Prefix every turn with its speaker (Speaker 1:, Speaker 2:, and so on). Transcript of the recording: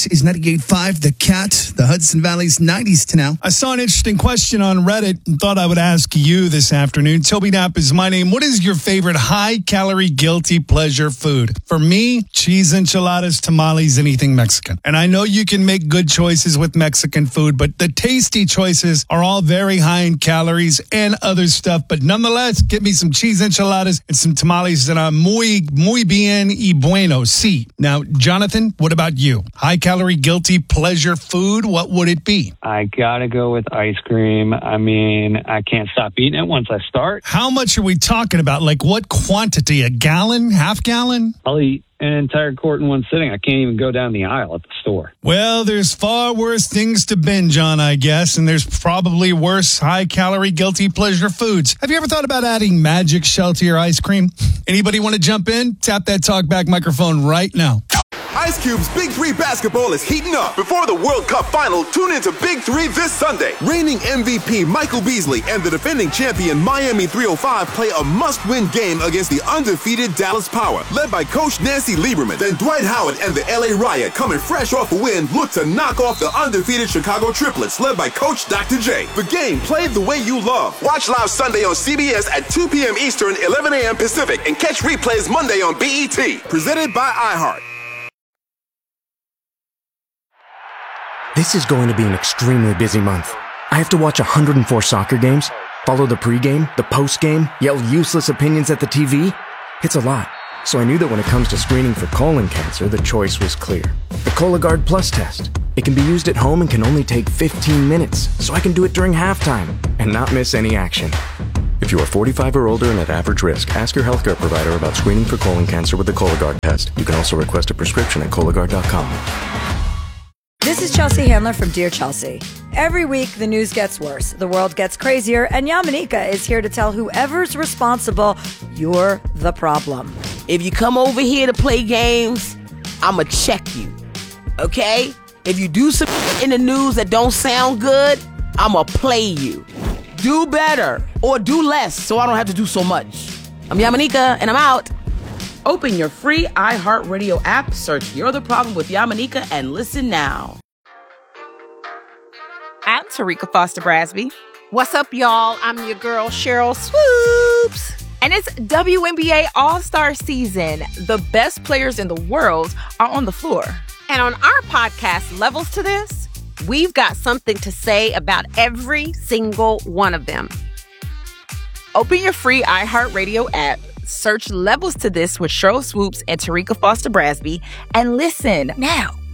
Speaker 1: This is 98.5 The Cat, the Hudson Valley's 90s to now.
Speaker 2: I saw an interesting question on Reddit and thought I would ask you this afternoon. Toby Knapp is my name. What is your favorite high-calorie, guilty pleasure food? For me, cheese enchiladas, tamales, anything Mexican. And I know you can make good choices with Mexican food, but the tasty choices are all very high in calories and other stuff. But nonetheless, get me some cheese enchiladas and some tamales that are muy bien y bueno. Sí. Now, Jonathan, what about you? High-calorie, guilty pleasure food, what would it be?
Speaker 3: I gotta go with ice cream. I mean, I can't stop eating it once I start.
Speaker 2: How much are we talking about? Like what quantity? A gallon? Half gallon?
Speaker 3: I'll eat an entire quart in one sitting. I can't even go down the aisle at the store.
Speaker 2: Well, there's far worse things to binge on, I guess, and there's probably worse high-calorie, guilty pleasure foods. Have you ever thought about adding magic shell to your ice cream? Anybody want to jump in? Tap that talkback microphone right now.
Speaker 4: Ice Cube's Big 3 basketball is heating up. Before the World Cup final, tune into Big 3 this Sunday. Reigning MVP Michael Beasley and the defending champion Miami 305 play a must-win game against the undefeated Dallas Power, led by Coach Nancy Lieberman. Then Dwight Howard and the LA Riot, coming fresh off a win, look to knock off the undefeated Chicago Triplets, led by Coach Dr. J. The game played the way you love. Watch live Sunday on CBS at 2 p.m. Eastern, 11 a.m. Pacific, and catch replays Monday on BET. Presented by iHeart.
Speaker 5: This is going to be an extremely busy month. I have to watch 104 soccer games, follow the pregame, the postgame, yell useless opinions at the TV. It's a lot. So I knew that when it comes to screening for colon cancer, the choice was clear. The Cologuard Plus test. It can be used at home and can only take 15 minutes, so I can do it during halftime and not miss any action. If you are 45 or older and at average risk, ask your healthcare provider about screening for colon cancer with the Cologuard test. You can also request a prescription at Cologuard.com.
Speaker 6: This is Chelsea Handler from Dear Chelsea. Every week, the news gets worse, the world gets crazier, and Yamanika is here to tell whoever's responsible, you're the problem.
Speaker 7: If you come over here to play games, I'ma check you, okay? If you do some in the news that don't sound good, I'ma play you. Do better or do less so I don't have to do so much. I'm Yamanika, and I'm out. Open your free iHeartRadio app, search You're the Problem with Yamanika, and listen now.
Speaker 8: I'm Tarika Foster Brasby. What's up, y'all? I'm your girl, Cheryl Swoops. And it's WNBA All-Star season. The best players in the world are on the floor. And on our podcast, Levels to This, we've got something to say about every single one of them. Open your free iHeartRadio app, search Levels to This with Cheryl Swoops and Tarika Foster Brasby, and listen now.